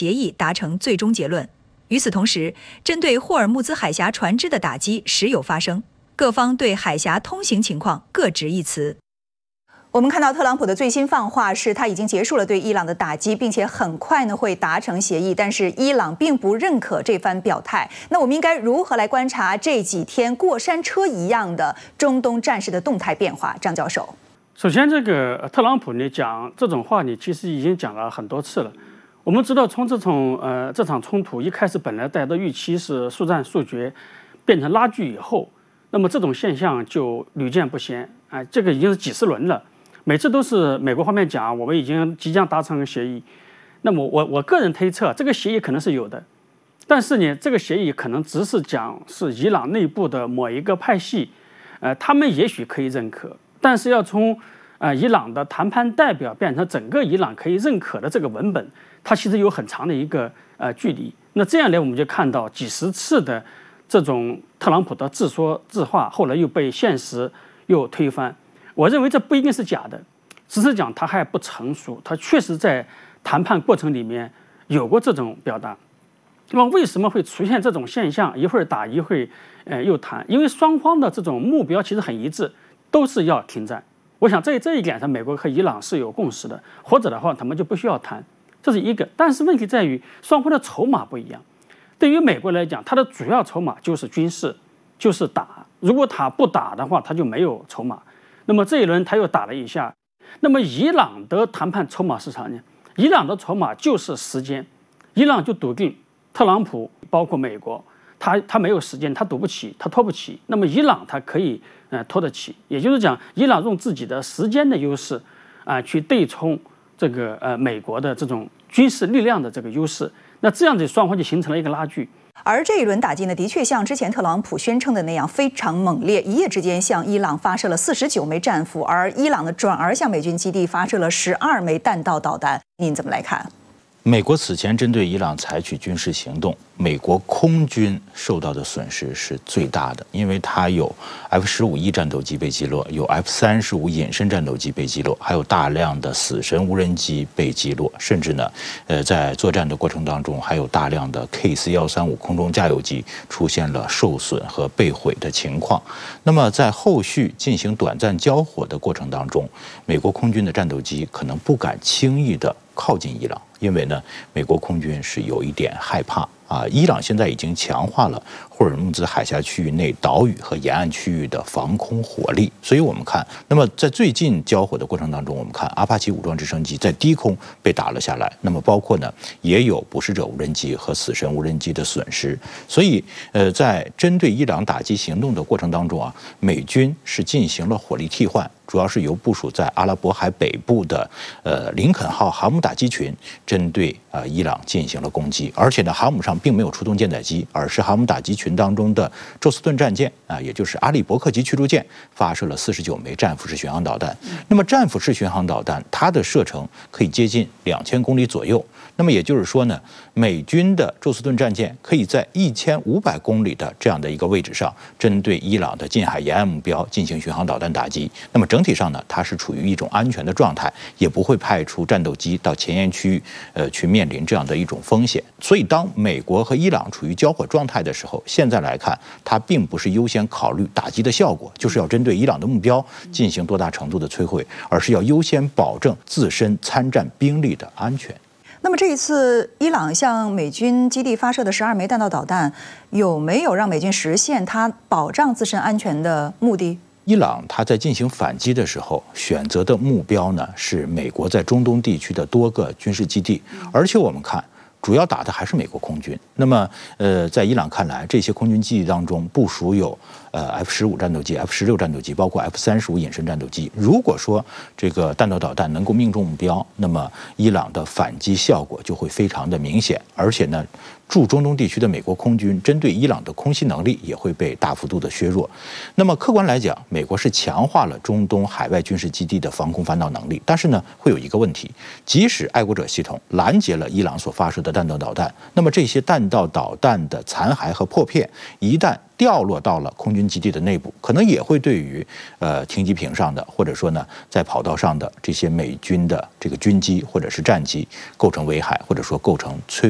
协议达成最终结论。与此同时，针对霍尔木兹海峡船只的打击时有发生，各方对海峡通行情况各执一词。我们看到特朗普的最新放话是，他已经结束了对伊朗的打击，并且很快呢会达成协议。但是伊朗并不认可这番表态。那我们应该如何来观察这几天过山车一样的中东战事的动态变化？张教授， 首先，这个特朗普讲这种话，其实已经讲了很多次了。我们知道，从这场冲突一开始，本来大家的预期是速战速决，变成拉锯以后，那么这种现象就屡见不鲜啊！这个已经是几十轮了。每次都是美国方面讲我们已经即将达成协议，那么我个人推测这个协议可能是有的，但是呢，这个协议可能只是讲是伊朗内部的某一个派系，他们也许可以认可，但是要从伊朗的谈判代表变成整个伊朗可以认可的这个文本，它其实有很长的一个距离。那这样来我们就看到几十次的这种特朗普的自说自话，后来又被现实又推翻。我认为这不一定是假的，只是讲它还不成熟，它确实在谈判过程里面有过这种表达。那么为什么会出现这种现象？一会儿打一会儿又谈，因为双方的这种目标其实很一致，都是要停战。我想这一点上，美国和伊朗是有共识的，或者的话他们就不需要谈，这是一个。但是问题在于双方的筹码不一样。对于美国来讲，它的主要筹码就是军事，就是打。如果他不打的话，他就没有筹码。那么这一轮他又打了一下，那么伊朗的谈判筹码市场呢？伊朗的筹码就是时间，伊朗就笃定特朗普包括美国，他没有时间，他赌不起，他拖不起。那么伊朗他可以拖得起，也就是讲，伊朗用自己的时间的优势去对冲这个美国的这种军事力量的这个优势。那这样子双方就形成了一个拉锯。 而这一轮打击呢，的确像之前特朗普宣称的那样非常猛烈，一夜之间向伊朗发射了49枚战斧，而伊朗呢转而向美军基地发射了12枚弹道导弹。您怎么来看？ 美国此前针对伊朗采取军事行动，美国空军受到的损失是最大的，因为它有 F-15E 战斗机被击落，有 F-35隐身战斗机被击落，还有大量的死神无人机被击落，甚至呢，在作战的过程当中，还有大量的 KC-135空中加油机出现了受损和被毁的情况。那么在后续进行短暂交火的过程当中，美国空军的战斗机可能不敢轻易的靠近伊朗，因为呢，美国空军是有一点害怕啊。伊朗现在已经强化了霍尔木兹海峡区域内岛屿和沿岸区域的防空火力，所以我们看，那么在最近交火的过程当中，我们看阿帕奇武装直升机在低空被打了下来，那么包括呢也有捕食者无人机和死神无人机的损失，所以在针对伊朗打击行动的过程当中啊，美军是进行了火力替换。主要是由部署在阿拉伯海北部的林肯号航母打击群针对伊朗进行了攻击，而且呢，航母上并没有出动舰载机，而是航母打击群当中的宙斯盾战舰也就是阿利伯克级驱逐舰发射了49枚战斧式巡航导弹。那么战斧式巡航导弹它的射程可以接近2000公里左右，那么也就是说呢，美军的宙斯盾战舰可以在1500公里的这样的一个位置上，针对伊朗的近海沿岸目标进行巡航导弹打击。那么整体上呢，它是处于一种安全的状态，也不会派出战斗机到前沿区域去面临这样的一种风险。所以当美国和伊朗处于交火状态的时候，现在来看，它并不是优先考虑打击的效果，就是要针对伊朗的目标进行多大程度的摧毁，而是要优先保证自身参战兵力的安全。 那么这一次伊朗向美军基地发射的12枚弹道导弹，有没有让美军实现它保障自身安全的目的？ 伊朗它在进行反击的时候，选择的目标呢是美国在中东地区的多个军事基地，而且我们看，主要打的还是美国空军。那么，在伊朗看来，这些空军基地当中部署有F-15战斗机、F-16战斗机，包括 F-35隐身战斗机。如果说这个弹道导弹能够命中目标，那么伊朗的反击效果就会非常的明显，而且呢，驻中东地区的美国空军针对伊朗的空袭能力也会被大幅度的削弱。那么客观来讲，美国是强化了中东海外军事基地的防空反导能力，但是呢，会有一个问题，即使爱国者系统拦截了伊朗所发射的弹道导弹，那么这些弹道导弹的残骸和破片一旦掉落到了空军基地的内部，可能也会对于停机坪上的，或者说呢在跑道上的这些美军的这个军机或者是战机构成危害，或者说构成摧